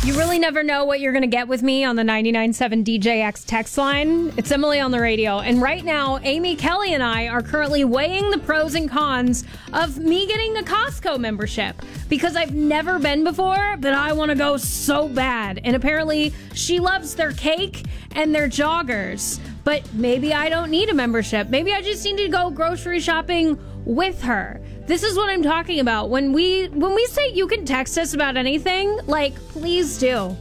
You really never know what you're going to get with me on the 99.7 DJX text line. It's Emily on the radio. And right now, Amy Kelly and I are currently weighing the pros and cons of me getting a Costco membership. Because I've never been before, but I want to go so bad. And apparently, she loves their cake and their joggers. But maybe I don't need a membership. Maybe I just need to go grocery shopping with her. This is what I'm talking about. When we say you can text us about anything, like, please do.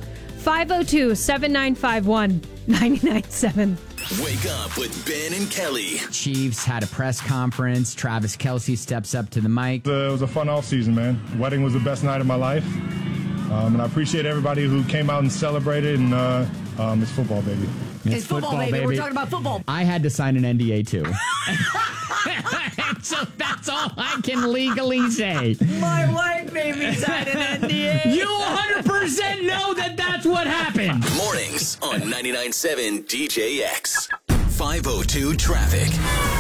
502-7951-997. Wake up with Ben and Kelly. Chiefs had a press conference. Travis Kelce steps up to the mic. It was a fun offseason, man. Wedding was the best night of my life. And I appreciate everybody who came out and celebrated. And it's football, baby. It's football, baby. We're talking about football. I had to sign an NDA, too. So that's all I can legally say. My wife made me sign an NDA. You 100% know that that's what happened. Mornings on 99.7 DJX. 502 traffic.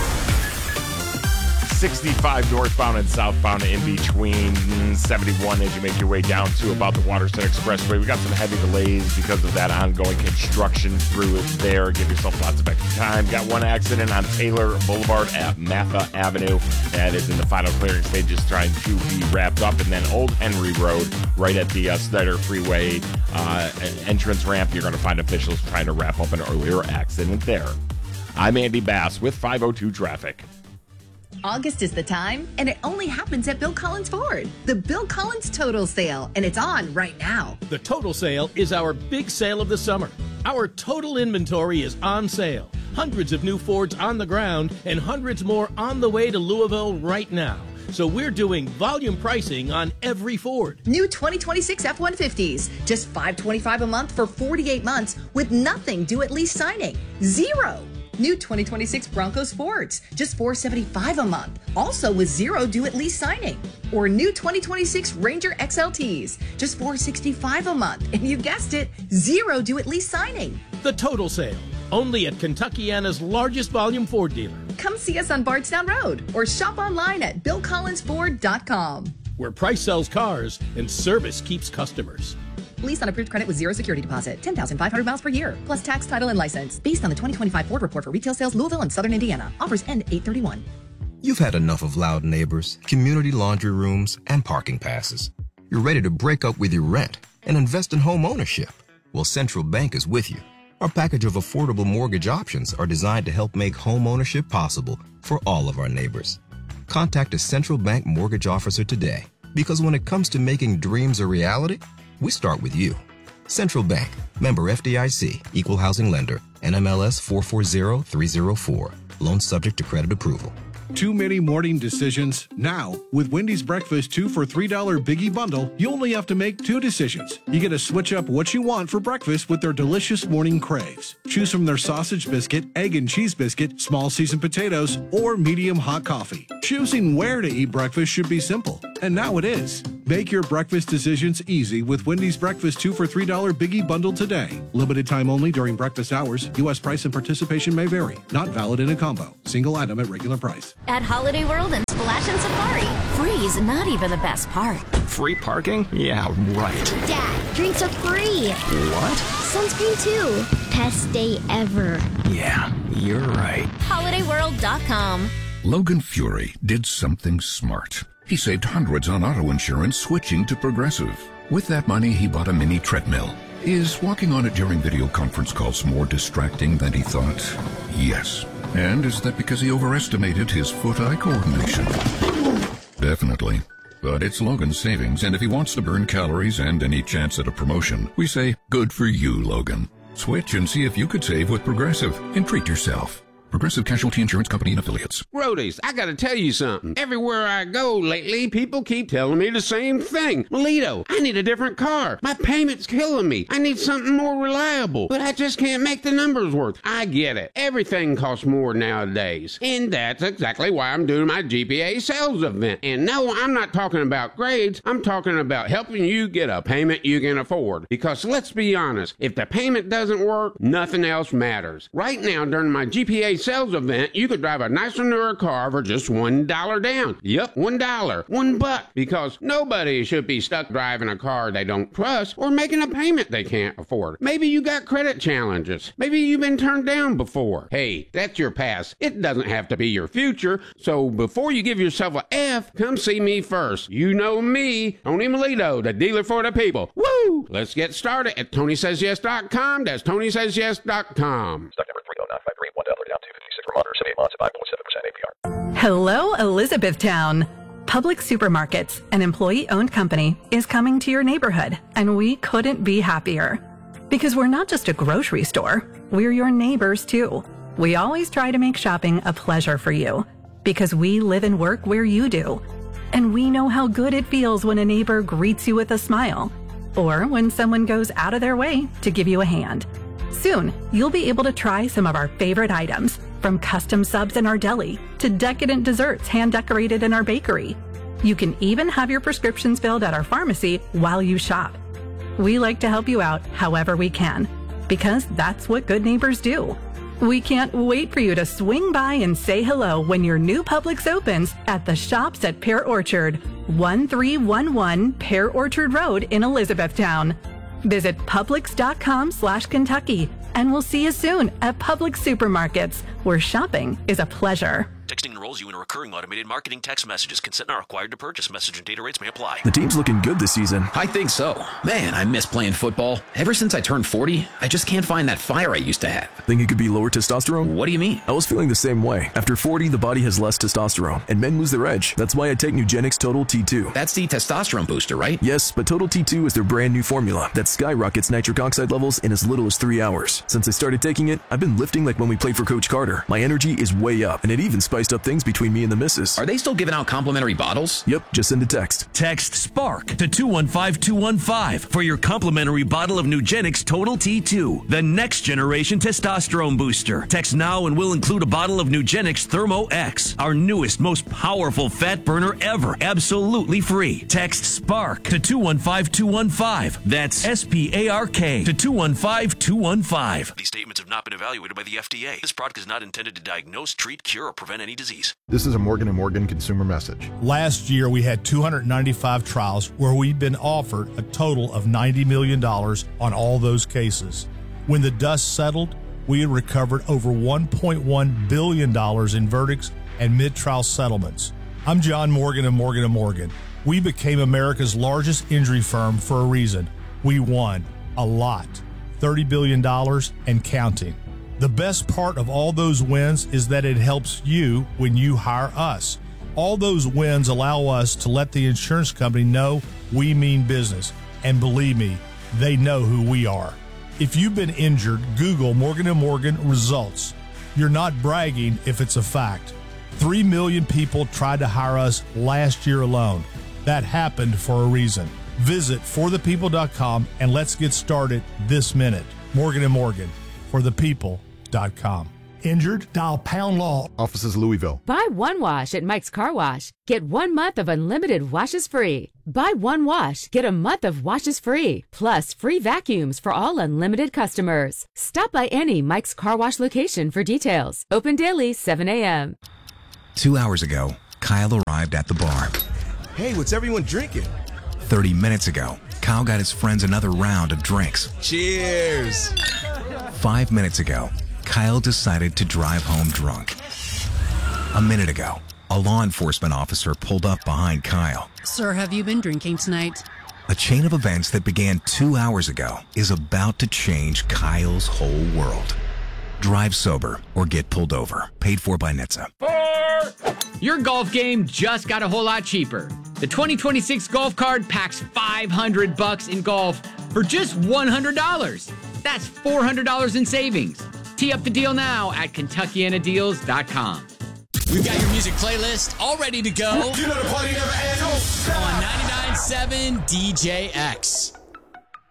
65 northbound and southbound in between 71 as you make your way down to about the Waterston Expressway. We got some heavy delays because of that ongoing construction through it there. Give yourself lots of extra time. Got one accident on Taylor Boulevard at Matha Avenue. That is in the final clearing stages trying to be wrapped up. And then Old Henry Road right at the Snyder Freeway entrance ramp. You're going to find officials trying to wrap up an earlier accident there. I'm Andy Bass with 502 Traffic. August is the time, and it only happens at Bill Collins Ford. The Bill Collins Total Sale, and it's on right now. The Total Sale is our big sale of the summer. Our total inventory is on sale. Hundreds of new Fords on the ground, and hundreds more on the way to Louisville right now. So we're doing volume pricing on every Ford. New 2026 F-150s, just $525 a month for 48 months with nothing due at lease signing. Zero. New 2026 Bronco Sports, just $475 a month, also with zero due at lease signing. Or new 2026 Ranger XLTs, just $465 a month, and you guessed it, zero due at lease signing. The Total Sale, only at Kentuckiana's largest volume Ford dealer. Come see us on Bardstown Road or shop online at BillCollinsFord.com. Where price sells cars and service keeps customers. Lease on approved credit with zero security deposit. 10,500 miles per year. Plus tax, title, and license. Based on the 2025 Ford report for retail sales, Louisville and Southern Indiana. Offers end 8/31. You've had enough of loud neighbors, community laundry rooms, and parking passes. You're ready to break up with your rent and invest in home ownership. Well, Central Bank is with you. Our package of affordable mortgage options are designed to help make home ownership possible for all of our neighbors. Contact a Central Bank mortgage officer today, because when it comes to making dreams a reality, we start with you. Central Bank, member FDIC, equal housing lender, NMLS 440304. Loan subject to credit approval. Too many morning decisions? Now, with Wendy's Breakfast 2 for $3 Biggie Bundle, you only have to make 2 decisions. You get to switch up what you want for breakfast with their delicious morning craves. Choose from their sausage biscuit, egg and cheese biscuit, small seasoned potatoes, or medium hot coffee. Choosing where to eat breakfast should be simple, and now it is. Make your breakfast decisions easy with Wendy's Breakfast 2 for $3 Biggie Bundle today. Limited time only during breakfast hours. U.S. price and participation may vary. Not valid in a combo. Single item at regular price. At Holiday World and Splash and Safari, free is not even the best part. Free parking? Yeah, right. Dad, drinks are free. What? Sunscreen too. Best day ever. Yeah, you're right. HolidayWorld.com. Logan Fury did something smart. He saved hundreds on auto insurance switching to Progressive. With that money, he bought a mini treadmill. Is walking on it during video conference calls more distracting than he thought? Yes. And is that because he overestimated his foot-eye coordination? Definitely. But it's Logan's savings, and if he wants to burn calories and any chance at a promotion, we say, good for you, Logan. Switch and see if you could save with Progressive and treat yourself. Progressive Casualty Insurance Company and Affiliates. Roadies, I gotta tell you something. Everywhere I go lately, people keep telling me the same thing. Melito, I need a different car. My payment's killing me. I need something more reliable. But I just can't make the numbers work. I get it. Everything costs more nowadays. And that's exactly why I'm doing my GPA sales event. And no, I'm not talking about grades. I'm talking about helping you get a payment you can afford. Because let's be honest, if the payment doesn't work, nothing else matters. Right now, during my GPA sales event, you could drive a nicer, newer car for just $1 down. Yep, $1. $1. Because nobody should be stuck driving a car they don't trust or making a payment they can't afford. Maybe you got credit challenges. Maybe you've been turned down before. Hey, that's your past. It doesn't have to be your future. So before you give yourself a F, come see me first. You know me, Tony Melito, the dealer for the people. Woo! Let's get started at TonySaysYes.com. That's TonySaysYes.com. Stock number 30953, $1 down, 256 for Honda, 78 months, 5.7% APR. Hello, Elizabethtown. Public Supermarkets, an employee-owned company, is coming to your neighborhood, and we couldn't be happier. Because we're not just a grocery store, we're your neighbors too. We always try to make shopping a pleasure for you, because we live and work where you do. And we know how good it feels when a neighbor greets you with a smile, or when someone goes out of their way to give you a hand. Soon, you'll be able to try some of our favorite items, from custom subs in our deli to decadent desserts hand-decorated in our bakery. You can even have your prescriptions filled at our pharmacy while you shop. We like to help you out however we can, because that's what good neighbors do. We can't wait for you to swing by and say hello when your new Publix opens at the Shops at Pear Orchard, 1311 Pear Orchard Road in Elizabethtown. Visit Publix.com/Kentucky, and we'll see you soon at Publix Supermarkets, where shopping is a pleasure. Texting enrolls you in a recurring automated marketing text messages. Consent not required to purchase. Message and data rates may apply. The team's looking good this season. I think so. Man, I miss playing football. Ever since I turned 40, I just can't find that fire I used to have. Think it could be lower testosterone? What do you mean? I was feeling the same way. After 40, the body has less testosterone, and men lose their edge. That's why I take Nugenix Total T2. That's the testosterone booster, right? Yes, but Total T2 is their brand new formula that skyrockets nitric oxide levels in as little as 3 hours. Since I started taking it, I've been lifting like when we played for Coach Carter. My energy is way up, and it even spiced up things between me and the missus. Are they still giving out complimentary bottles? Yep, just send a text. Text SPARK to 215215 for your complimentary bottle of Nugenix Total T2, the next generation testosterone booster. Text now and we'll include a bottle of Nugenix Thermo X, our newest, most powerful fat burner ever, absolutely free. Text SPARK to 215215. That's SPARK to 215215. These statements have not been evaluated by the FDA. This product is not intended to diagnose, treat, cure, or prevent any disease. This is a Morgan & Morgan consumer message. Last year, we had 295 trials where we'd been offered a total of $90 million on all those cases. When the dust settled, we had recovered over $1.1 billion in verdicts and mid-trial settlements. I'm John Morgan of Morgan & Morgan. We became America's largest injury firm for a reason. We won a lot, $30 billion and counting. The best part of all those wins is that it helps you when you hire us. All those wins allow us to let the insurance company know we mean business. And believe me, they know who we are. If you've been injured, Google Morgan & Morgan results. You're not bragging if it's a fact. 3 million people tried to hire us last year alone. That happened for a reason. Visit forthepeople.com and let's get started this minute. Morgan & Morgan, for the people.com. Injured? Dial pound law. Offices Louisville. Buy one wash at Mike's Car Wash. Get 1 month of unlimited washes free. Buy one wash, get a month of washes free. Plus free vacuums for all unlimited customers. Stop by any Mike's Car Wash location for details. Open daily, 7 a.m. 2 hours ago, Kyle arrived at the bar. Hey, what's everyone drinking? 30 minutes ago, Kyle got his friends another round of drinks. Cheers! 5 minutes ago, Kyle decided to drive home drunk. A minute ago, a law enforcement officer pulled up behind Kyle. Sir, have you been drinking tonight? A chain of events that began 2 hours ago is about to change Kyle's whole world. Drive sober or get pulled over. Paid for by NHTSA. Your golf game just got a whole lot cheaper. The 2026 Golf Card packs $500 in golf for just $100. That's $400 in savings. Tee up the deal now at KentuckianaDeals.com. We've got your music playlist all ready to go. You know the party never ends. On 99.7 DJX.